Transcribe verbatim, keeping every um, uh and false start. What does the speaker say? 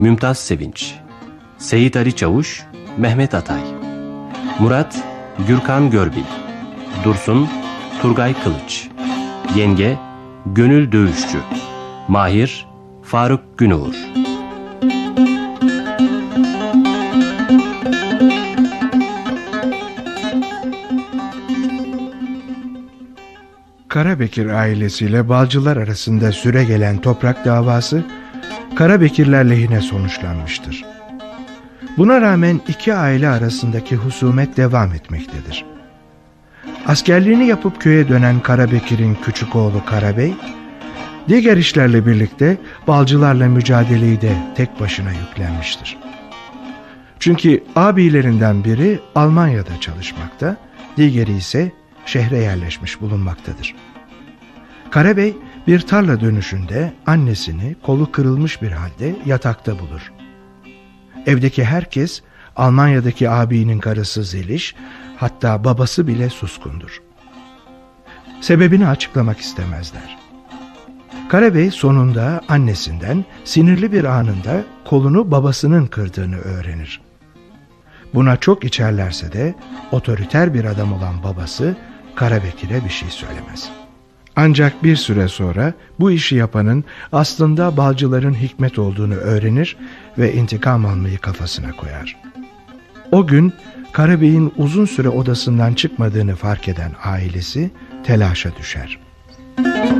Mümtaz Sevinç, Seyit Ali Çavuş, Mehmet Atay, Murat, Gürkan Görbil, Dursun, Turgay Kılıç, Yenge, Gönül Dövüşçü, Mahir, Faruk Günuğur. Karabekir ailesiyle Balcılar arasında süregelen toprak davası Karabekirler lehine sonuçlanmıştır. Buna rağmen iki aile arasındaki husumet devam etmektedir. Askerliğini yapıp köye dönen Karabekir'in küçük oğlu Karabey, diğer işlerle birlikte Balcılarla mücadeleyi de tek başına yüklenmiştir. Çünkü abilerinden biri Almanya'da çalışmakta, diğeri ise şehre yerleşmiş bulunmaktadır. Karabey bir tarla dönüşünde annesini kolu kırılmış bir halde yatakta bulur. Evdeki herkes Almanya'daki abinin karısı Zeliş, hatta babası bile suskundur. Sebebini açıklamak istemezler. Karabey sonunda annesinden sinirli bir anında kolunu babasının kırdığını öğrenir. Buna çok içerlerse de otoriter bir adam olan babası Karabekir'e bir şey söylemez. Ancak bir süre sonra bu işi yapanın aslında Balcıların Hikmet olduğunu öğrenir ve intikam almayı kafasına koyar. O gün Karabey'in uzun süre odasından çıkmadığını fark eden ailesi telaşa düşer.